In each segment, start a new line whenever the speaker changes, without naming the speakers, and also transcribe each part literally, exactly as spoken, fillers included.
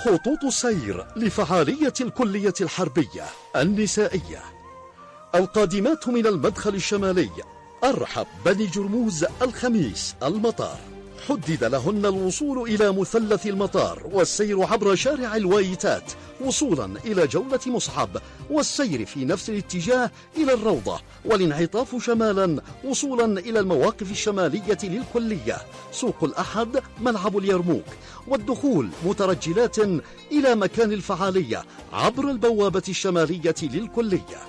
خطوط سير لفعالية الكلية الحربية النسائية. القادمات من المدخل الشمالي أرحب بني جرموز الخميس المطار، حدد لهن الوصول إلى مثلث المطار والسير عبر شارع الوايتات وصولا إلى جولة مصحب، والسير في نفس الاتجاه إلى الروضة، والانعطاف شمالا وصولا إلى المواقف الشمالية للكلية، سوق الأحد، ملعب اليرموك، والدخول مترجلات إلى مكان الفعالية عبر البوابة الشمالية للكلية.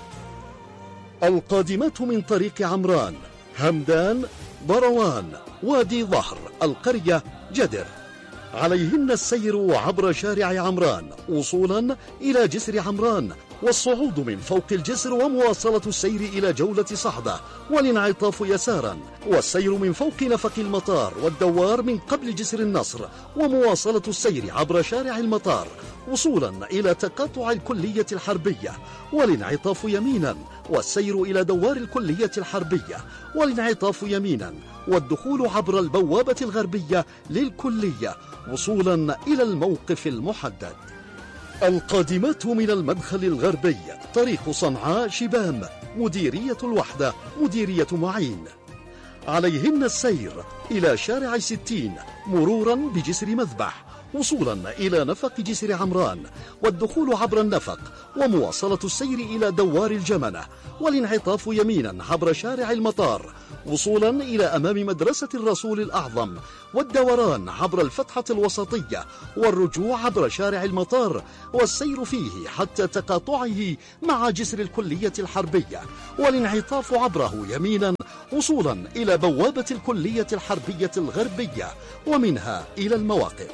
القادمات من طريق عمران، همدان، بروان، وادي ظهر، القرية، جدر، عليهن السير عبر شارع عمران وصولا إلى جسر عمران، والصعود من فوق الجسر ومواصلة السير إلى جولة صحدة، والانعطاف يسارا، والسير من فوق نفق المطار والدوار من قبل جسر النصر، ومواصلة السير عبر شارع المطار وصولا إلى تقاطع الكلية الحربية، والانعطاف يمينا، والسير إلى دوار الكلية الحربية، والانعطاف يمينا، والدخول عبر البوابة الغربية للكلية وصولا إلى الموقف المحدد. القادمات من المدخل الغربي طريق صنعاء شبام، مديرية الوحدة، مديرية معين، عليهن السير إلى شارع ستين مرورا بجسر مذبح وصولا إلى نفق جسر عمران، والدخول عبر النفق، ومواصلة السير إلى دوار الجمنة، والانعطاف يمينا عبر شارع المطار وصولا إلى أمام مدرسة الرسول الأعظم، والدوران عبر الفتحة الوسطية، والرجوع عبر شارع المطار، والسير فيه حتى تقاطعه مع جسر الكلية الحربية، والانعطاف عبره يمينا وصولا إلى بوابة الكلية الحربية الغربية ومنها إلى المواقف.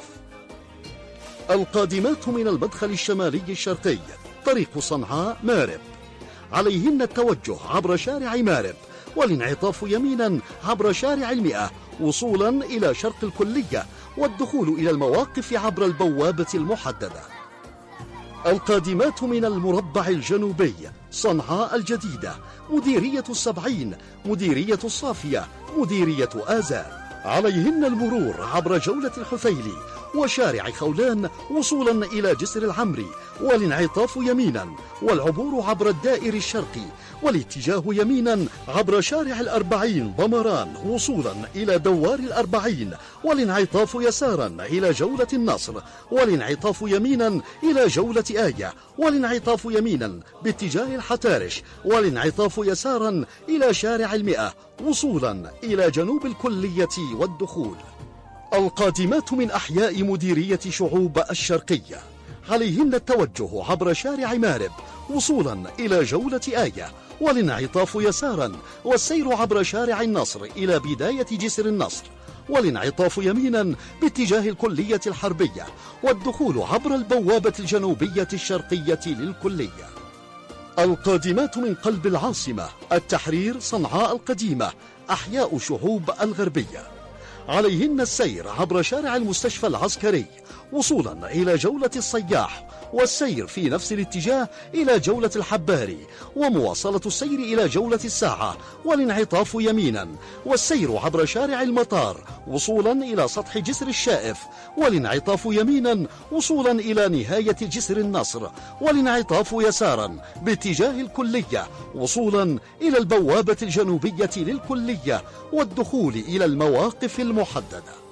القادمات من المدخل الشمالي الشرقي طريق صنعاء مارب، عليهن التوجه عبر شارع مارب، والانعطاف يمينا عبر شارع المئة وصولا إلى شرق الكلية، والدخول إلى المواقف عبر البوابة المحددة. القادمات من المربع الجنوبي صنعاء الجديدة، مديرية السبعين، مديرية الصافية، مديرية آذان، عليهن المرور عبر جولة الحثيلي وشارع خولان وصولا إلى جسر العمري، والانعطاف يمينا، والعبور عبر الدائر الشرقي، والاتجاه يمينا عبر شارع الأربعين ضمران وصولا إلى دوار الأربعين، والانعطاف يسارا إلى جولة النصر، والانعطاف يمينا إلى جولة آية، والانعطاف يمينا باتجاه الحتارش، والانعطاف يسارا إلى شارع المئة وصولا إلى جنوب الكلية والدخول. القادمات من أحياء مديرية شعوب الشرقية عليهن التوجه عبر شارع مارب وصولا إلى جولة آية، والانعطاف يسارا، والسير عبر شارع النصر إلى بداية جسر النصر، والانعطاف يمينا باتجاه الكلية الحربية، والدخول عبر البوابة الجنوبية الشرقية للكلية. القادمات من قلب العاصمة التحرير صنعاء القديمة، أحياء شعوب الغربية، عليهن السير عبر شارع المستشفى العسكري وصولا إلى جولة الصياح، والسير في نفس الاتجاه إلى جولة الحباري، ومواصلة السير إلى جولة الساعة، والانعطاف يمينا، والسير عبر شارع المطار وصولا إلى سطح جسر الشائف، والانعطاف يمينا وصولا إلى نهاية جسر النصر، والانعطاف يسارا باتجاه الكلية وصولا إلى البوابة الجنوبية للكلية، والدخول إلى المواقف المحددة.